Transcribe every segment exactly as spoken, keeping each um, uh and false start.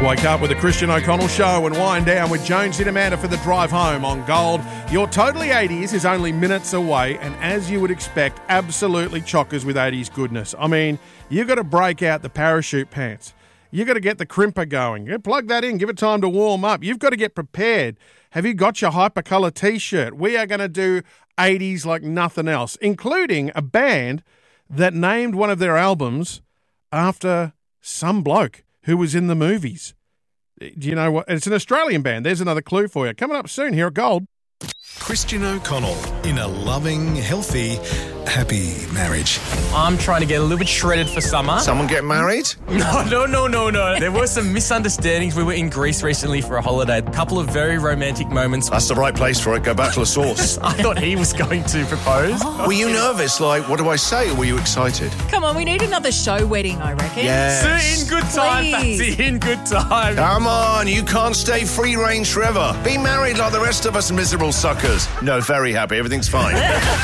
Wake up with the Christian O'Connell Show and wind down with Jonesy and Amanda for the drive home on Gold. Your Totally eighties is only minutes away, and as you would expect, absolutely chockers with eighties goodness. I mean, you've got to break out the parachute pants. You've got to get the crimper going. You plug that in, give it time to warm up. You've got to get prepared. Have you got your hypercolour T-shirt? We are going to do eighties like nothing else, including a band that named one of their albums after some bloke who was in the movies. Do you know what? It's an Australian band. There's another clue for you. Coming up soon here at Gold. Christian O'Connell in a loving, healthy, happy marriage. I'm trying to get a little bit shredded for summer. Someone get married? No, no, no, no, no. There were some misunderstandings. We were in Greece recently for a holiday. A couple of very romantic moments. That's the right place for it. Go back to the source. I thought he was going to propose. Oh. Were you nervous? Like, what do I say? Or were you excited? Come on, we need another show wedding, I reckon. Yes. In good time, Please. Patsy. In good time. Come on, you can't stay free range forever. Be married like the rest of us miserable suckers. No, very happy. Everything's fine.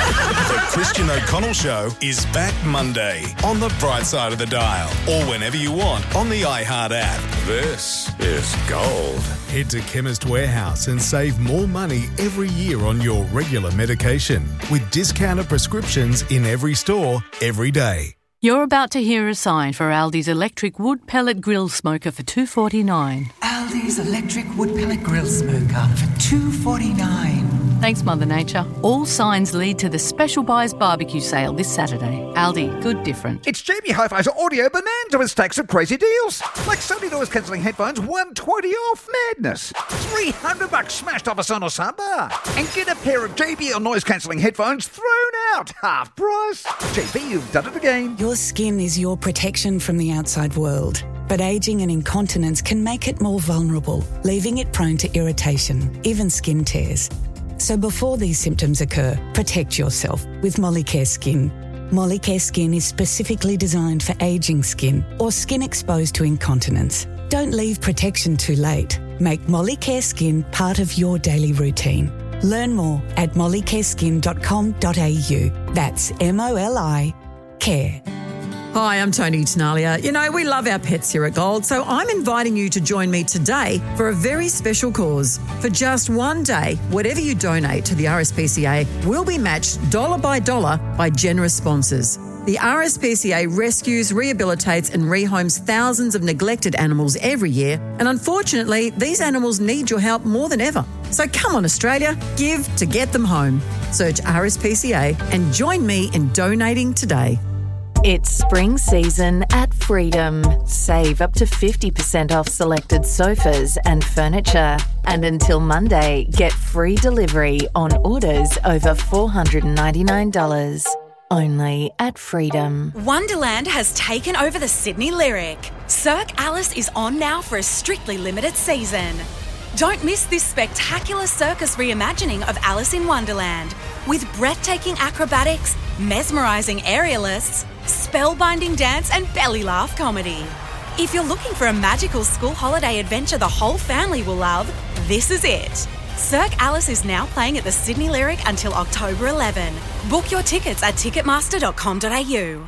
The Christian O'Connell Show is back Monday on the bright side of the dial, or whenever you want on the iHeart app. This is Gold. Head to Chemist Warehouse and save more money every year on your regular medication with discounted prescriptions in every store, every day. You're about to hear a sign for Aldi's electric wood pellet grill smoker for two dollars forty-nine. Aldi's electric wood pellet grill smoker for two dollars forty-nine. Thanks, Mother Nature. All signs lead to the Special Buys barbecue sale this Saturday. Aldi, good different. It's Jamie Hi-Fi's Audio Bonanza with stacks of crazy deals. Like Sony noise cancelling headphones, one hundred twenty off. Madness. three hundred bucks smashed off a Sonos soundbar. And get a pair of J B L noise cancelling headphones thrown out. Half price. J B, you've done it again. Your skin is your protection from the outside world. But ageing and incontinence can make it more vulnerable, leaving it prone to irritation, even skin tears. So before these symptoms occur, protect yourself with Molicare Skin. Molicare Skin is specifically designed for ageing skin or skin exposed to incontinence. Don't leave protection too late. Make Molicare Skin part of your daily routine. Learn more at molicare skin dot com dot a u. That's M O L I care. Hi, I'm Tony Tenalia. You know, we love our pets here at Gold, so I'm inviting you to join me today for a very special cause. For just one day, whatever you donate to the R S P C A will be matched dollar by dollar by generous sponsors. The R S P C A rescues, rehabilitates and rehomes thousands of neglected animals every year, and unfortunately, these animals need your help more than ever. So come on, Australia, give to get them home. Search R S P C A and join me in donating today. It's spring season at Freedom. Save up to fifty percent off selected sofas and furniture. And until Monday, get free delivery on orders over four hundred ninety-nine dollars. Only at Freedom. Wonderland has taken over the Sydney Lyric. Cirque Alice is on now for a strictly limited season. Don't miss this spectacular circus reimagining of Alice in Wonderland with breathtaking acrobatics, mesmerising aerialists, spellbinding dance and belly laugh comedy. If you're looking for a magical school holiday adventure the whole family will love, this is it. Cirque Alice is now playing at the Sydney Lyric until October eleventh. Book your tickets at ticketmaster dot com dot a u.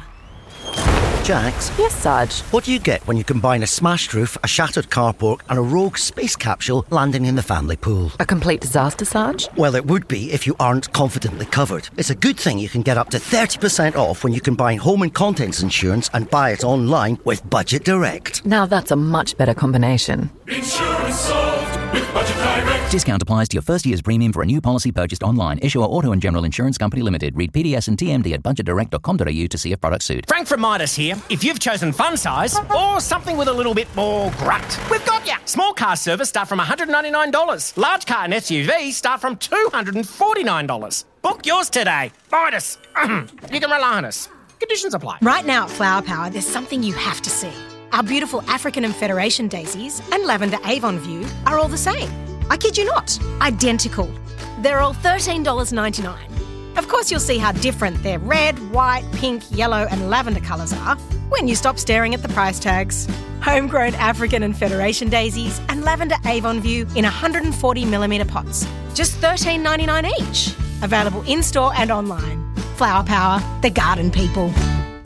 Jax? Yes, Sarge. What do you get when you combine a smashed roof, a shattered carport and a rogue space capsule landing in the family pool? A complete disaster, Sarge? Well, it would be if you aren't confidently covered. It's a good thing you can get up to thirty percent off when you combine home and contents insurance and buy it online with Budget Direct. Now that's a much better combination. Insurance solved with Budget Direct. Discount applies to your first year's premium for a new policy purchased online. Issuer Auto and General Insurance Company Limited. Read P D S and T M D at budget direct dot com dot a u to see if product suit. Frank from Midas here. If you've chosen fun size or something with a little bit more grunt, we've got ya. Small car service start from one hundred ninety-nine dollars. Large car and S U V start from two hundred forty-nine dollars. Book yours today. Midas. You can rely on us. Conditions apply. Right now at Flower Power, there's something you have to see. Our beautiful African and Federation daisies and lavender Avon View are all the same. I kid you not, identical. They're all thirteen dollars ninety-nine. Of course, you'll see how different their red, white, pink, yellow and lavender colours are when you stop staring at the price tags. Homegrown African and Federation daisies and lavender Avon View in one hundred forty millimetre pots. Just thirteen ninety-nine each. Available in-store and online. Flower Power, the garden people.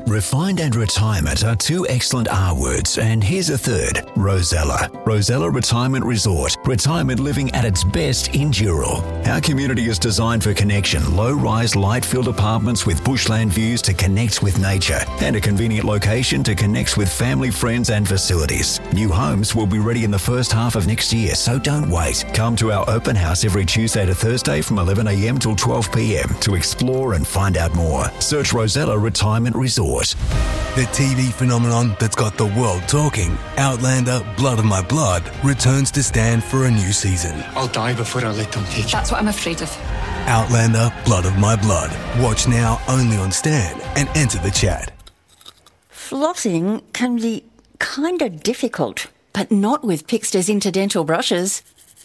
Refined and retirement are two excellent R words, and here's a third, Rosella. Rosella Retirement Resort. Retirement living at its best in Dural. Our community is designed for connection. Low-rise, light-filled apartments with bushland views to connect with nature, and a convenient location to connect with family, friends and facilities. New homes will be ready in the first half of next year, so don't wait. Come to our open house every Tuesday to Thursday from eleven a.m. till twelve p.m. to explore and find out more. Search Rosella Retirement Resort. The T V phenomenon that's got the world talking, Outlander Blood of My Blood, returns to Stan for a new season. I'll die before I let them take you. That's what I'm afraid of. Outlander Blood of My Blood. Watch now only on Stan and enter the chat. Flossing can be kind of difficult, but not with Pixter's interdental brushes.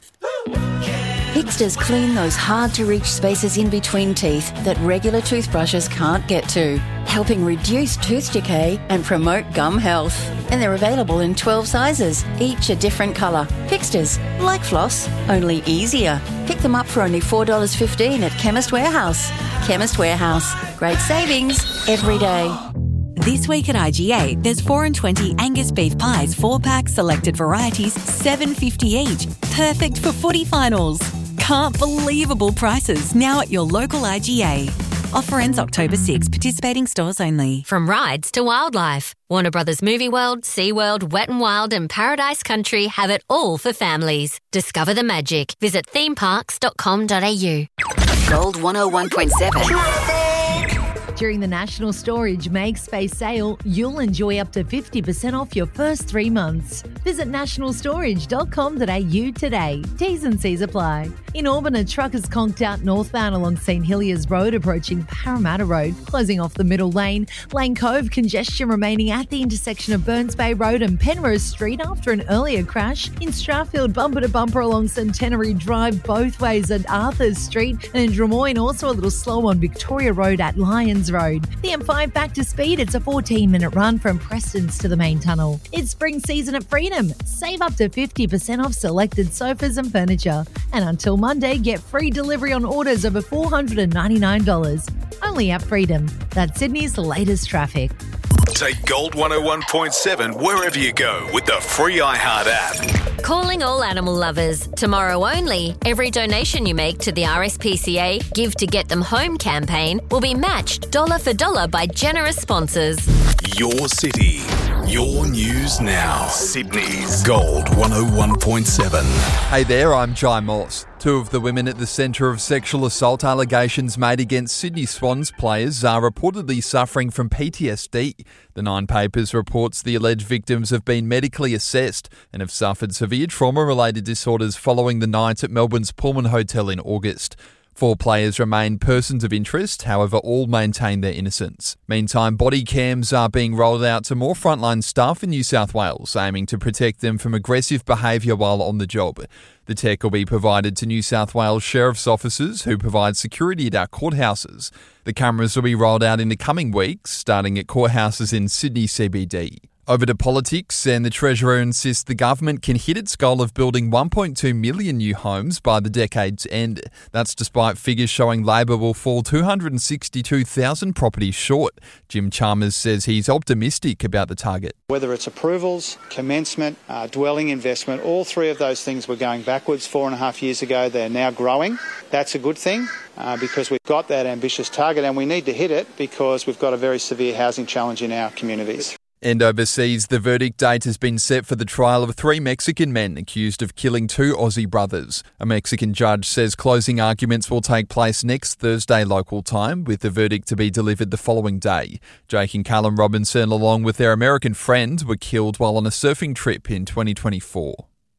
Pixter's clean those hard-to-reach spaces in between teeth that regular toothbrushes can't get to, helping reduce tooth decay and promote gum health. And they're available in twelve sizes, each a different colour. Pixter's, like floss, only easier. Pick them up for only four dollars fifteen at Chemist Warehouse. Chemist Warehouse. Great savings every day. This week at I G A, there's four and twenty Angus beef pies, four-pack, selected varieties, seven fifty each. Perfect for footy finals. Can't believable prices now at your local I G A. Offer ends October sixth. Participating stores only. From rides to wildlife, Warner Brothers Movie World, SeaWorld, Wet n Wild and Paradise Country have it all for families. Discover the magic. Visit theme parks dot com dot a u. Gold one oh one point seven. During the National Storage Make Space sale, you'll enjoy up to fifty percent off your first three months. Visit national storage dot com dot a u today. T's and C's apply. In Auburn, a truck has conked out northbound along St Heliers Road, approaching Parramatta Road, closing off the middle lane. Lane Cove, congestion remaining at the intersection of Burns Bay Road and Penrose Street after an earlier crash. In Strathfield, bumper to bumper along Centenary Drive, both ways at Arthurs Street. And in Drummoyne, also a little slow on Victoria Road at Lyons Road. The M five back to speed. It's a fourteen minute run from Prestons to the main tunnel. It's spring season at Freedom. Save up to fifty percent off selected sofas and furniture. And until Monday, get free delivery on orders over four hundred ninety-nine dollars. Only at Freedom. That's Sydney's latest traffic. Take Gold one oh one point seven wherever you go with the free iHeart app. Calling all animal lovers. Tomorrow only, every donation you make to the R S P C A Give to Get Them Home campaign will be matched dollar for dollar by generous sponsors. Your city, your news now. Sydney's Gold one oh one point seven. Hey there, I'm Jai Moss. Two of the women at the centre of sexual assault allegations made against Sydney Swans players are reportedly suffering from P T S D. The Nine Papers reports the alleged victims have been medically assessed and have suffered severe trauma-related disorders following the night at Melbourne's Pullman Hotel in August. Four players remain persons of interest, however all maintain their innocence. Meantime, body cams are being rolled out to more frontline staff in New South Wales, aiming to protect them from aggressive behaviour while on the job. The tech will be provided to New South Wales Sheriff's officers who provide security at our courthouses. The cameras will be rolled out in the coming weeks, starting at courthouses in Sydney C B D. Over to politics, and the Treasurer insists the government can hit its goal of building one point two million new homes by the decade's end. That's despite figures showing Labor will fall two hundred sixty-two thousand properties short. Jim Chalmers says he's optimistic about the target. Whether it's approvals, commencement, uh, dwelling investment, all three of those things were going backwards four and a half years ago. They're now growing. That's a good thing uh, because we've got that ambitious target and we need to hit it because we've got a very severe housing challenge in our communities. And overseas, the verdict date has been set for the trial of three Mexican men accused of killing two Aussie brothers. A Mexican judge says closing arguments will take place next Thursday local time, with the verdict to be delivered the following day. Jake and Callum Robinson, along with their American friend, were killed while on a surfing trip in twenty twenty-four.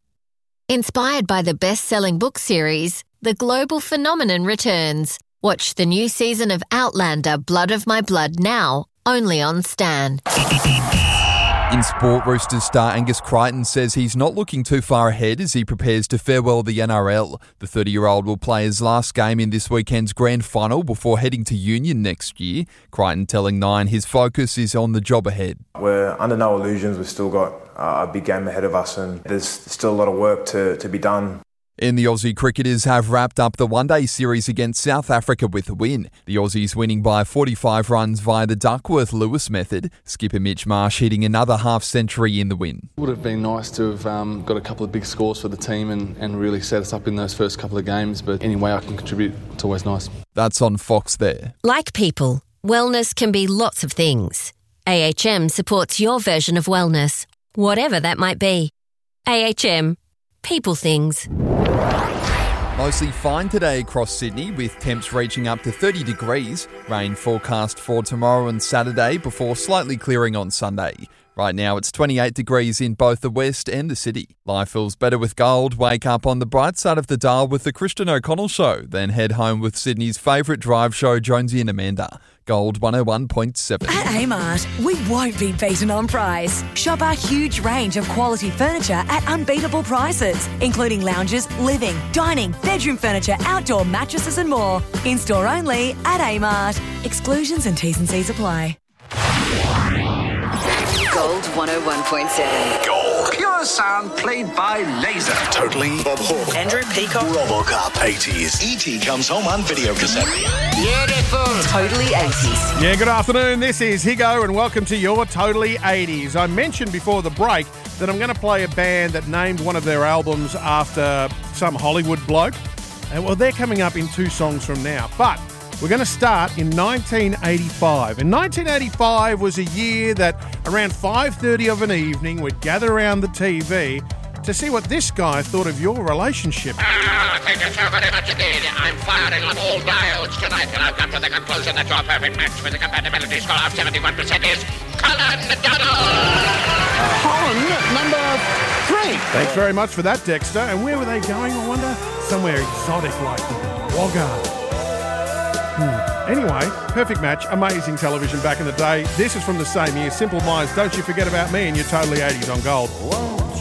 Inspired by the best-selling book series, The Global Phenomenon returns. Watch the new season of Outlander Blood of My Blood now, only on Stan. In sport, Roosters star Angus Crichton says he's not looking too far ahead as he prepares to farewell the N R L. The thirty-year-old will play his last game in this weekend's grand final before heading to Union next year. Crichton telling Nine his focus is on the job ahead. We're under no illusions. We've still got a big game ahead of us and there's still a lot of work to, to be done. And the Aussie cricketers have wrapped up the one-day series against South Africa with a win. The Aussies winning by forty-five runs via the Duckworth-Lewis method. Skipper Mitch Marsh hitting another half-century in the win. It would have been nice to have um, got a couple of big scores for the team and, and really set us up in those first couple of games, but any way I can contribute, it's always nice. That's on Fox there. Like people, wellness can be lots of things. A H M supports your version of wellness, whatever that might be. A H M. People things. Mostly fine today across Sydney, with temps reaching up to thirty degrees. Rain forecast for tomorrow and Saturday before slightly clearing on Sunday. Right now it's twenty-eight degrees in both the west and the city. Life feels better with Gold. Wake up on the bright side of the dial with the Christian O'Connell Show. Then head home with Sydney's favourite drive show, Jonesy and Amanda. Gold one oh one point seven. At Amart, we won't be beaten on price. Shop our huge range of quality furniture at unbeatable prices, including lounges, living, dining, bedroom furniture, outdoor mattresses and more. In-store only at Amart. Exclusions and T's and C's apply. Gold one oh one point seven. Gold. Pure sound played by laser. Totally Bob Hawke. Andrew Peacock. RoboCop. eighties. E T comes home on video cassette. Beautiful. Totally eighties. Yeah, good afternoon. This is Higo and welcome to your Totally eighties. I mentioned before the break that I'm going to play a band that named one of their albums after some Hollywood bloke. And well, they're coming up in two songs from now. But we're going to start in nineteen eighty-five. And nineteen eighty-five was a year that around five thirty of an evening we'd gather around the T V to see what this guy thought of your relationship. Ah, thank you so very much indeed. I'm firing on all dials tonight, and I've come to the conclusion that your perfect match with a compatibility score of seventy-one percent is Colin Donald. Colin, number three. Thanks very much for that, Dexter. And where were they going, I wonder? Somewhere exotic like Wagga. Hmm. Anyway, perfect match, amazing television back in the day. This is from the same year. Simple Minds, Don't You Forget About Me, and you're Totally eighties on Gold. Whoa.